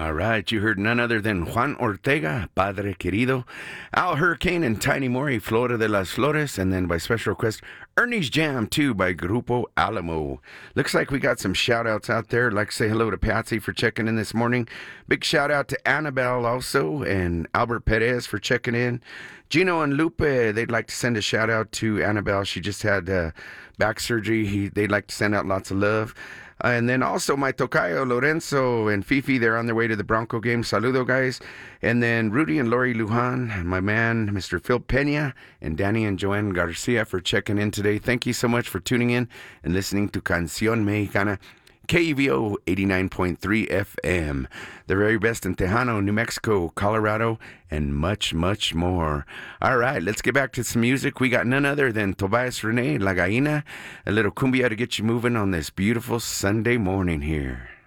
All right, you heard none other than Juan Ortega, Padre Querido, Al Hurricane, and Tiny Mori, Flora de las Flores, and then by special request, Ernie's Jam, too, by Grupo Alamo. Looks like we got some shout-outs out there. I'd like to say hello to Patsy for checking in this morning. Big shout-out to Annabelle also, and Albert Perez for checking in. Gino and Lupe, they'd like to send a shout-out to Annabelle. She just had back surgery. They'd like to send out lots of love. And then also my tocayo, Lorenzo and Fifi, they're on their way to the Bronco game. Saludo, guys. And then Rudy and Lori Lujan, and my man, Mr. Phil Pena, and Danny and Joanne Garcia for checking in today. Thank you so much for tuning in and listening to Canción Mexicana. KUVO 89.3 FM, the very best in Tejano, New Mexico, Colorado, and much, much more. All right, let's get back to some music. We got none other than Tobias Rene, La Gallina, a little cumbia to get you moving on this beautiful Sunday morning here.